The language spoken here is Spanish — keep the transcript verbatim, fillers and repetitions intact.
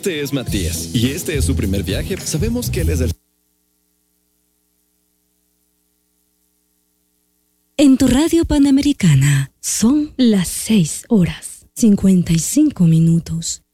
Este es Matías y este es su primer viaje. Sabemos que él es del... En tu radio Panamericana son las seis horas cincuenta y cinco minutos.